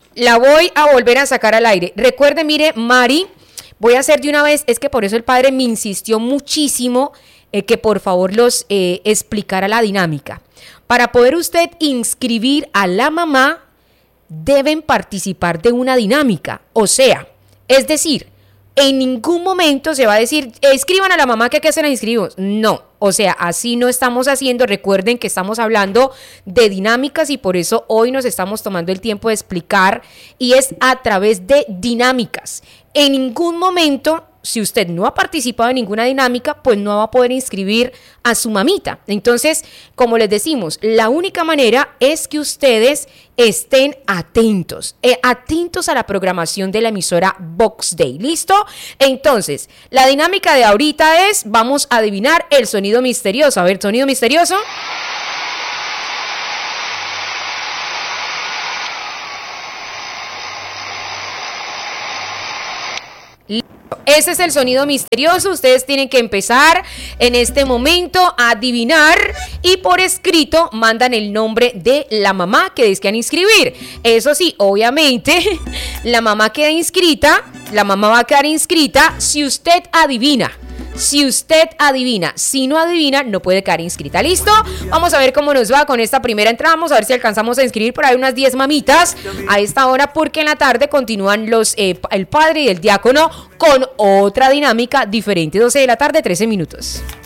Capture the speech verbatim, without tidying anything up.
La voy a volver a sacar al aire. Recuerde, mire, Mari, voy a hacer de una vez, es que por eso el padre me insistió muchísimo eh, que por favor los eh, explicara la dinámica. Para poder usted inscribir a la mamá, deben participar de una dinámica. O sea, es decir, en ningún momento se va a decir, escriban a la mamá que aquí se la inscribimos. No, o sea, así no estamos haciendo. Recuerden que estamos hablando de dinámicas y por eso hoy nos estamos tomando el tiempo de explicar y es a través de dinámicas. En ningún momento, si usted no ha participado en ninguna dinámica, pues no va a poder inscribir a su mamita. Entonces, como les decimos, la única manera es que ustedes estén atentos, eh, atentos a la programación de la emisora Vox Day. ¿Listo? Entonces, la dinámica de ahorita es, vamos a adivinar el sonido misterioso. A ver, sonido misterioso. Ese es el sonido misterioso. Ustedes tienen que empezar en este momento a adivinar y por escrito mandan el nombre de la mamá que desean inscribir. Eso sí, obviamente, la mamá queda inscrita, la mamá va a quedar inscrita si usted adivina. Si usted adivina, si no adivina, no puede quedar inscrita. ¿Listo? Vamos a ver cómo nos va con esta primera entrada. Vamos a ver si alcanzamos a inscribir por ahí unas diez mamitas a esta hora, porque en la tarde continúan los eh, el padre y el diácono con otra dinámica diferente. doce de la tarde, trece minutos.